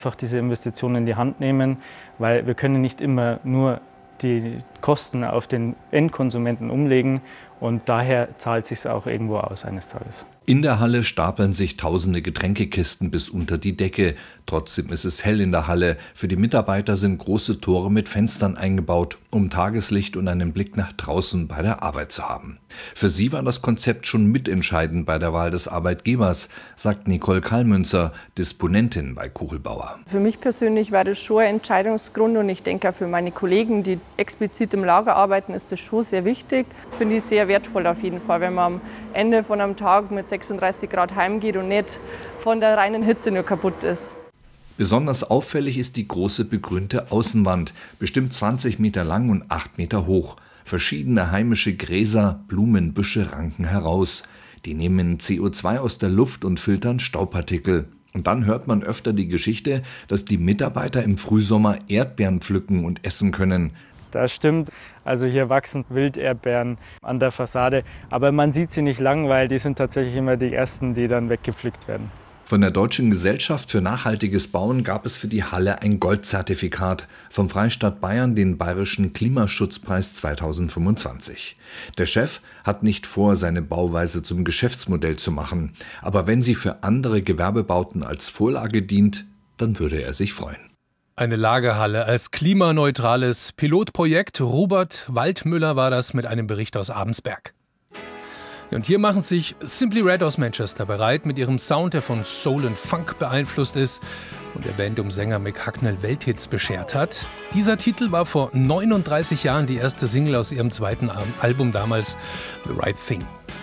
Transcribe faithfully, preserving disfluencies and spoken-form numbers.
Einfach diese Investitionen in die Hand nehmen, weil wir können nicht immer nur die Kosten auf den Endkonsumenten umlegen und daher zahlt es sich auch irgendwo aus eines Tages. In der Halle stapeln sich tausende Getränkekisten bis unter die Decke. Trotzdem ist es hell in der Halle. Für die Mitarbeiter sind große Tore mit Fenstern eingebaut, um Tageslicht und einen Blick nach draußen bei der Arbeit zu haben. Für sie war das Konzept schon mitentscheidend bei der Wahl des Arbeitgebers, sagt Nicole Kallmünzer, Disponentin bei Kuchelbauer. Für mich persönlich war das schon ein Entscheidungsgrund und ich denke auch für meine Kollegen, die explizit im Lager arbeiten, ist das schon sehr wichtig. Finde ich sehr wertvoll auf jeden Fall, wenn man am Ende von einem Tag mit sechsunddreißig Grad heimgeht und nicht von der reinen Hitze nur kaputt ist. Besonders auffällig ist die große begrünte Außenwand, bestimmt zwanzig Meter lang und acht Meter hoch. Verschiedene heimische Gräser, Blumen, Büsche ranken heraus. Die nehmen C O zwei aus der Luft und filtern Staubpartikel. Und dann hört man öfter die Geschichte, dass die Mitarbeiter im Frühsommer Erdbeeren pflücken und essen können. Das stimmt. Also hier wachsen Wilderdbeeren an der Fassade. Aber man sieht sie nicht lang, weil die sind tatsächlich immer die ersten, die dann weggepflückt werden. Von der Deutschen Gesellschaft für nachhaltiges Bauen gab es für die Halle ein Goldzertifikat, vom Freistaat Bayern den Bayerischen Klimaschutzpreis zweitausendfünfundzwanzig. Der Chef hat nicht vor, seine Bauweise zum Geschäftsmodell zu machen. Aber wenn sie für andere Gewerbebauten als Vorlage dient, dann würde er sich freuen. Eine Lagerhalle als klimaneutrales Pilotprojekt. Robert Waldmüller war das mit einem Bericht aus Abensberg. Und hier machen sich Simply Red aus Manchester bereit mit ihrem Sound, der von Soul und Funk beeinflusst ist und der Band um Sänger Mick Hucknall Welthits beschert hat. Dieser Titel war vor neununddreißig Jahren die erste Single aus ihrem zweiten Album damals, The Right Thing.